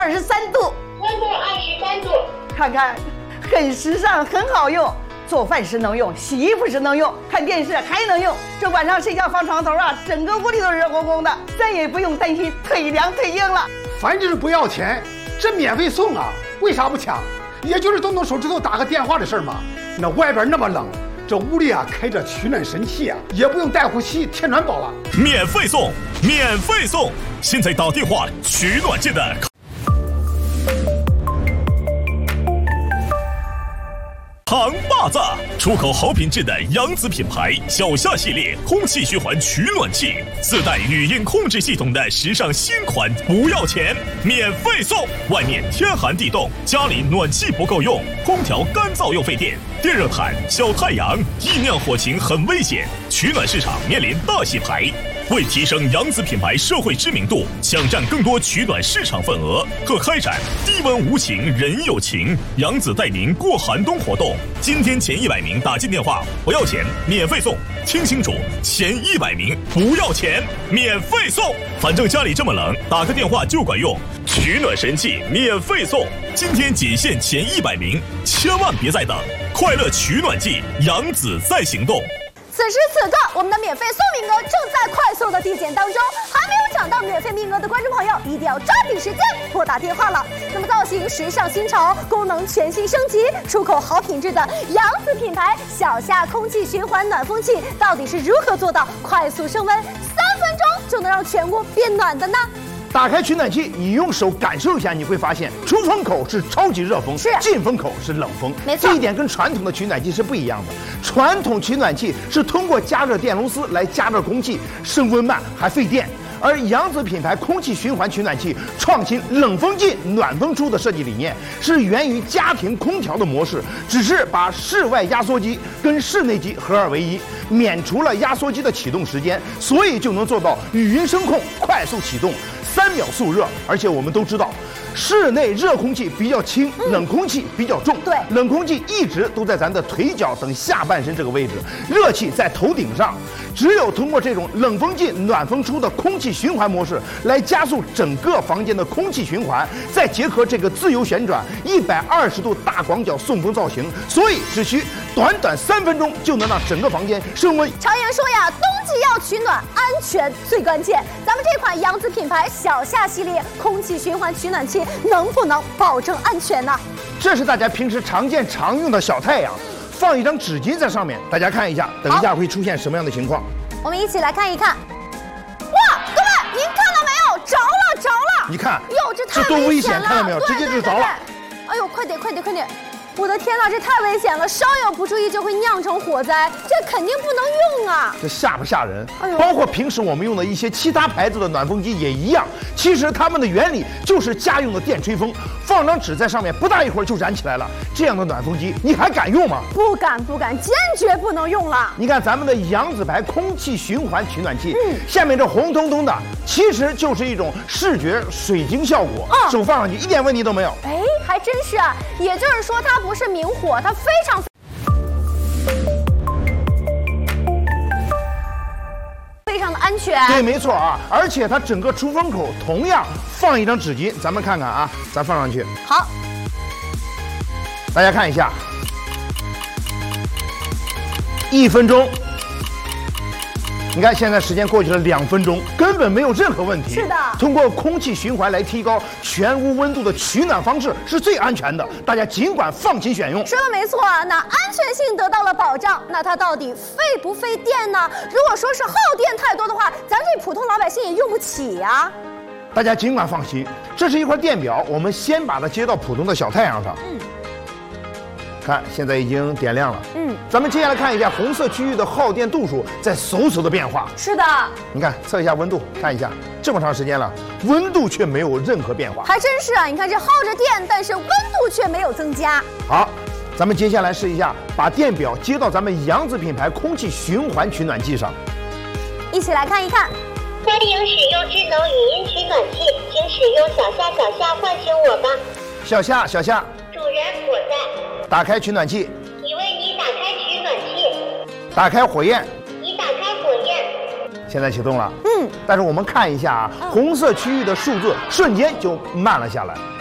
23度， 温度23度。 看看，很时尚，很好用。做饭时能用，洗衣服时能用，看电视还能用。这晚上睡觉放床头啊，整个屋里都热烘烘的，再也不用担心腿凉腿硬了。 反正是不要钱，这免费送啊，为啥不抢？也就是动动手指头打个电话的事儿嘛。那外边那么冷，这屋里啊开着取暖神器啊，也不用带呼吸贴暖宝了。 免费送，免费送！现在打电话取暖键的。扛把子，出口好品质的扬子品牌小夏系列空气循环取暖器，自带语音控制系统的时尚新款，不要钱，免费送。外面天寒地冻，家里暖气不够用，空调干燥又费电，电热毯、小太阳，易酿火情很危险，取暖市场面临大洗牌。为提升扬子品牌社会知名度，抢占更多取暖市场份额，可开展低温无情人有情，扬子带您过寒冬活动。今天前100名打进电话不要钱，免费送。听清楚，前100名不要钱，免费送。反正家里这么冷，打个电话就管用。取暖神器免费送，今天仅限前100名，千万别再等！快乐取暖季，扬子在行动。 此时此刻，我们的免费送名额正在快速的递减当中，还没有抢到免费名额的观众朋友，一定要抓紧时间拨打电话了。那么造型时尚新潮，功能全新升级，出口好品质的扬子品牌小夏空气循环暖风器，到底是如何做到快速升温，3分钟就能让全屋变暖的呢？ 打开取暖器，你用手感受一下，你会发现出风口是超级热风，进风口是冷风。 没错， 这一点跟传统的取暖器是不一样的。传统取暖器是通过加热电螺丝来加热空气，升温慢还费电。而扬子品牌空气循环取暖器创新冷风进、暖风出的设计理念，是源于家庭空调的模式，只是把室外压缩机跟室内机合二为一，免除了压缩机的启动时间，所以就能做到语音声控、快速启动、3秒速热。而且我们都知道，室内热空气比较轻，冷空气比较重。 对， 冷空气一直都在咱的腿脚等下半身这个位置，热气在头顶上。只有通过这种冷风进、暖风出的空气循环模式，来加速整个房间的空气循环，再结合这个自由旋转120度大广角送风造型，所以只需短短3分钟就能让整个房间升温。 常言说呀，冬季要取暖，安全最关键。咱们这款扬子品牌小夏系列空气循环取暖器能不能保证安全呢？ 这是大家平时常见常用的小太阳，放一张纸巾在上面，大家看一下，等一下会出现什么样的情况？ 我们一起来看一看。哇，各位，您看到没有？着了，着了！ 你看， 哟，这太多危险， 了， 看到没有？直接就着了。 哎呦，快点，快点，快点！我的天哪，这太危险了，稍有不注意就会酿成火灾，这肯定不能用啊！ 这吓不吓人？ 哎呦， 包括平时我们用的一些其他牌子的暖风机也一样，其实它们的原理就是家用的电吹风，放张纸在上面，不大一会儿就燃起来了。这样的暖风机你还敢用吗？ 不敢，不敢，坚决不能用了。 你看咱们的扬子牌空气循环取暖器，下面这红彤彤的，其实就是一种视觉水晶效果，手放上去一点问题都没有。 哎，还真是啊，也就是说它不是明火，它非常的安全。 对，没错啊，而且它整个出风口同样放一张纸巾，咱们看看啊，咱放上去。 好， 大家看一下，1分钟。你看，现在时间过去了2分钟，根本没有任何问题。 是的， 通过空气循环来提高全屋温度的取暖方式是最安全的，大家尽管放心选用。 说的没错啊，那安全性得到了保障，那它到底费不费电呢？如果说是耗电太多的话，咱这普通老百姓也用不起呀。 大家尽管放心，这是一块电表，我们先把它接到普通的小太阳上。看，现在已经点亮了。咱们接下来看一下红色区域的耗电度数在嗖嗖的变化。 是的， 你看，测一下温度，看一下，这么长时间了，温度却没有任何变化。 还真是啊，你看这耗着电，但是温度却没有增加。 好，咱们接下来试一下，把电表接到咱们扬子品牌空气循环取暖器上。 一起来看一看。 家里有使用智能语音取暖器，请使用小夏唤醒我吧。 小夏， 主人我在。 打开取暖器。 已为你打开取暖器。 打开火焰。 已打开火焰。 现在启动了。 但是我们看一下啊，红色区域的数字瞬间就慢了下来。